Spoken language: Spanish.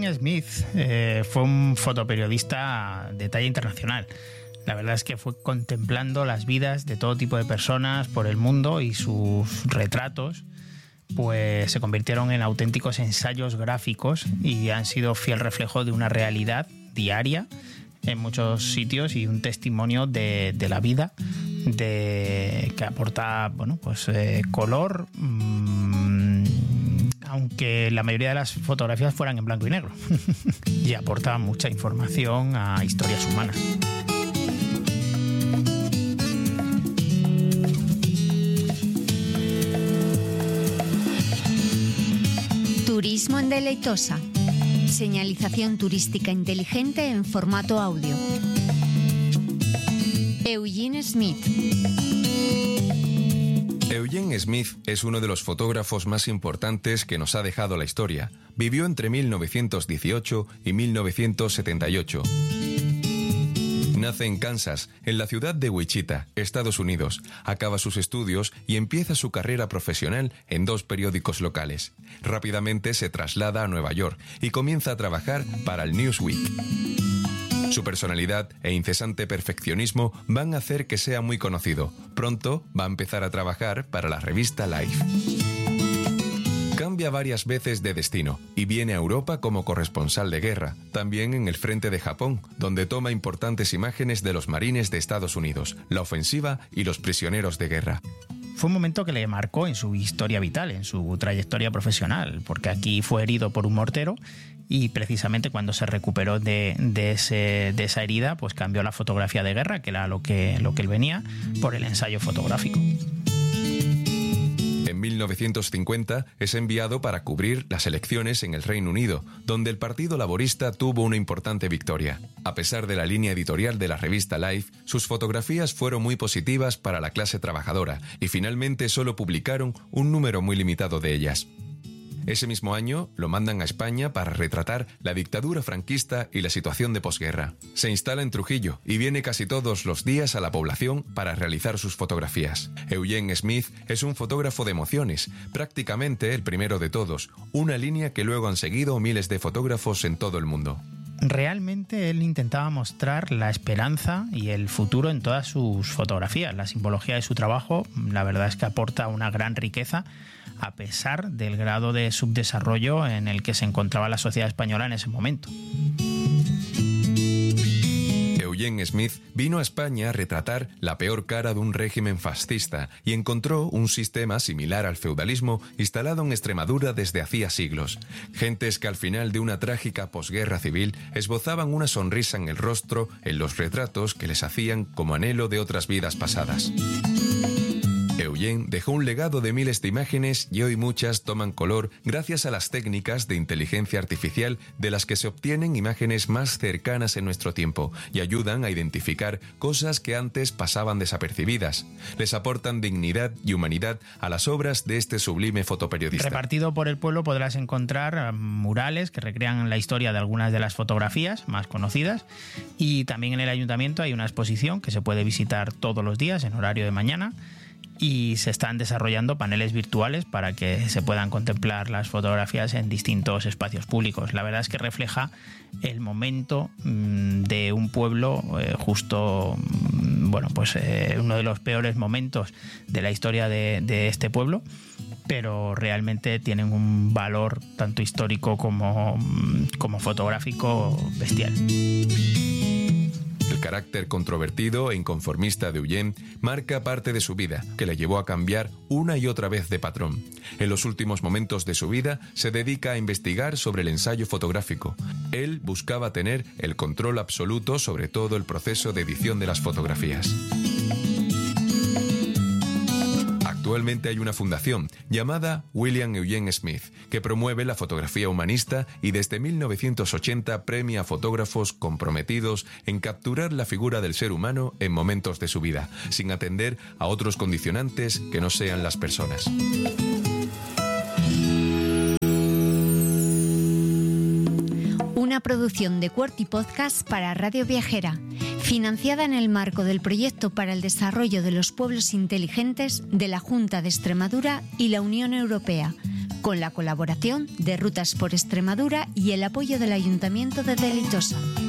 Eugene Smith fue un fotoperiodista de talla internacional. La verdad es que fue contemplando las vidas de todo tipo de personas por el mundo y sus retratos pues se convirtieron en auténticos ensayos gráficos y han sido fiel reflejo de una realidad diaria en muchos sitios y un testimonio de la vida que aporta color, aunque la mayoría de las fotografías fueran en blanco y negro y aporta mucha información a historias humanas. Turismo en Deleitosa. Señalización turística inteligente en formato audio. Eugene Smith. Eugene Smith es uno de los fotógrafos más importantes que nos ha dejado la historia. Vivió entre 1918 y 1978. Nace en Kansas, en la ciudad de Wichita, Estados Unidos. Acaba sus estudios y empieza su carrera profesional en 2 periódicos locales. Rápidamente se traslada a Nueva York y comienza a trabajar para el Newsweek. Su personalidad e incesante perfeccionismo van a hacer que sea muy conocido. Pronto va a empezar a trabajar para la revista Life. Cambia varias veces de destino y viene a Europa como corresponsal de guerra, también en el frente de Japón, donde toma importantes imágenes de los marines de Estados Unidos, la ofensiva y los prisioneros de guerra. Fue un momento que le marcó en su historia vital, en su trayectoria profesional, porque aquí fue herido por un mortero y precisamente cuando se recuperó de esa herida, pues cambió la fotografía de guerra, que era lo que él venía, por el ensayo fotográfico. En 1950 es enviado para cubrir las elecciones en el Reino Unido, donde el Partido Laborista tuvo una importante victoria. A pesar de la línea editorial de la revista Life, sus fotografías fueron muy positivas para la clase trabajadora y finalmente solo publicaron un número muy limitado de ellas. Ese mismo año lo mandan a España para retratar la dictadura franquista y la situación de posguerra. Se instala en Trujillo y viene casi todos los días a la población para realizar sus fotografías. Eugene Smith es un fotógrafo de emociones, prácticamente el primero de todos, una línea que luego han seguido miles de fotógrafos en todo el mundo. Realmente él intentaba mostrar la esperanza y el futuro en todas sus fotografías. La simbología de su trabajo, la verdad es que aporta una gran riqueza a pesar del grado de subdesarrollo en el que se encontraba la sociedad española en ese momento. Eugene Smith vino a España a retratar la peor cara de un régimen fascista y encontró un sistema similar al feudalismo instalado en Extremadura desde hacía siglos. Gentes que al final de una trágica posguerra civil esbozaban una sonrisa en el rostro en los retratos que les hacían como anhelo de otras vidas pasadas. Eugene dejó un legado de miles de imágenes y hoy muchas toman color gracias a las técnicas de inteligencia artificial de las que se obtienen imágenes más cercanas en nuestro tiempo y ayudan a identificar cosas que antes pasaban desapercibidas. Les aportan dignidad y humanidad a las obras de este sublime fotoperiodista. Repartido por el pueblo podrás encontrar murales que recrean la historia de algunas de las fotografías más conocidas y también en el ayuntamiento hay una exposición que se puede visitar todos los días en horario de mañana. Y se están desarrollando paneles virtuales para que se puedan contemplar las fotografías en distintos espacios públicos. La verdad es que refleja el momento de un pueblo uno de los peores momentos de la historia de este pueblo, pero realmente tienen un valor tanto histórico como fotográfico bestial. El carácter controvertido e inconformista de Eugene marca parte de su vida, que le llevó a cambiar una y otra vez de patrón. En los últimos momentos de su vida se dedica a investigar sobre el ensayo fotográfico. Él buscaba tener el control absoluto sobre todo el proceso de edición de las fotografías. Actualmente hay una fundación llamada William Eugene Smith que promueve la fotografía humanista y desde 1980 premia a fotógrafos comprometidos en capturar la figura del ser humano en momentos de su vida, sin atender a otros condicionantes que no sean las personas. Una producción de QWERTY Podcast para Radio Viajera, financiada en el marco del Proyecto para el Desarrollo de los Pueblos Inteligentes de la Junta de Extremadura y la Unión Europea, con la colaboración de Rutas por Extremadura y el apoyo del Ayuntamiento de Deleitosa.